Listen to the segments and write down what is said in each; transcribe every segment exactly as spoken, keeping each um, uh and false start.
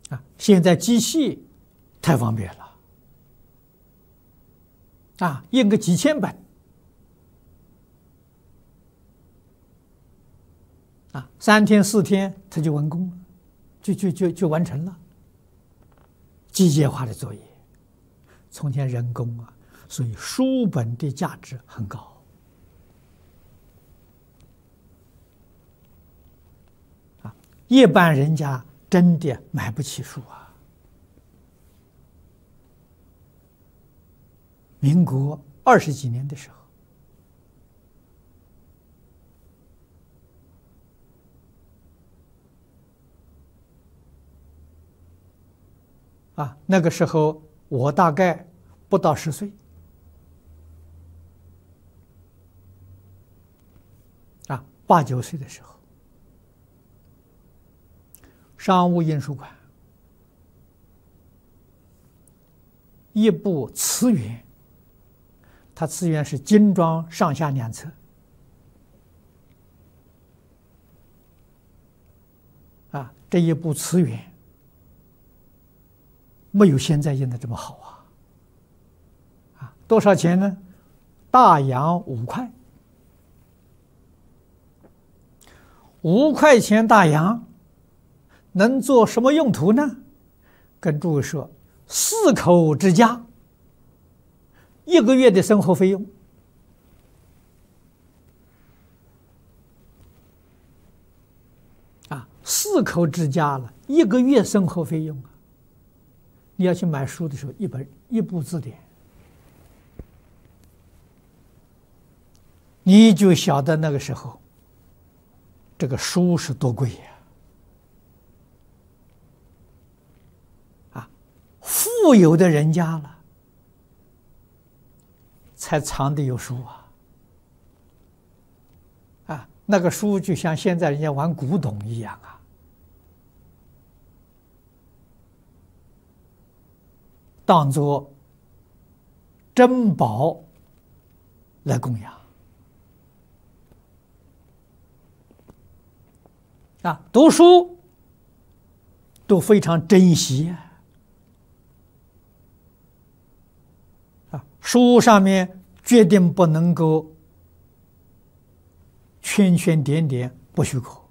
啊，现在机器太方便了，啊，印个几千本，啊，三天四天它就完工了，就就就就完成了。机械化的作业，从前人工啊，所以书本的价值很高。啊，一般人家真的买不起书啊。民国二十几年的时候，啊，那个时候我大概不到十岁，啊，八九岁的时候，商务印书馆一部词源，它词源是精装上下两册，啊，这一部词源没有现在印的这么好啊！啊，多少钱呢？大洋五块，五块钱大洋能做什么用途呢？跟诸位说，四口之家一个月的生活费用，啊，四口之家了，一个月生活费用啊！你要去买书的时候，一本一部字典，你就晓得那个时候这个书是多贵呀！啊，富有的人家了，才藏的有书啊！啊，那个书就像现在人家玩古董一样啊！当作珍宝来供养啊，读书都非常珍惜啊，书上面决定不能够圈圈点点，不许可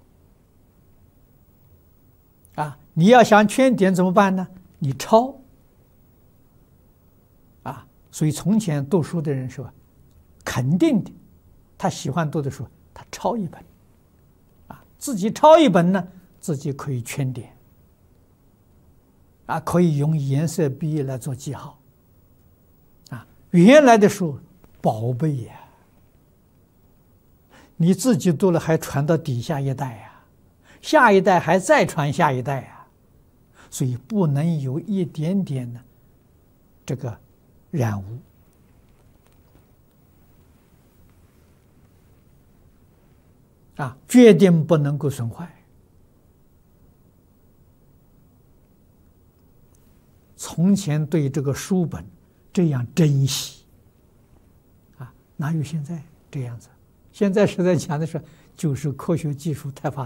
啊！你要想圈点怎么办呢？你抄。所以从前读书的人说，肯定的，他喜欢读的书，他抄一本，啊，自己抄一本呢，自己可以圈点，啊，可以用颜色笔来做记号，啊，原来的书宝贝呀，你自己读了还传到底下一代呀，下一代还再传下一代呀，所以不能有一点点的这个染污啊，决定不能够损坏。从前对这个书本这样珍惜啊，哪有现在这样子？现在实在讲的是，就是科学技术太发达。